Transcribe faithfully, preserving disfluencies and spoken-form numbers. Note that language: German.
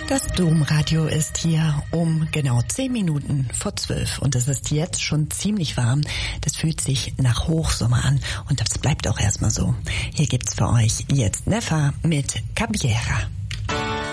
Das Domradio ist hier um genau zehn Minuten vor zwölf und es ist jetzt schon ziemlich warm. Das fühlt sich nach Hochsommer an und das bleibt auch erstmal so. Hier gibt's für euch jetzt Neffa mit Cabiera.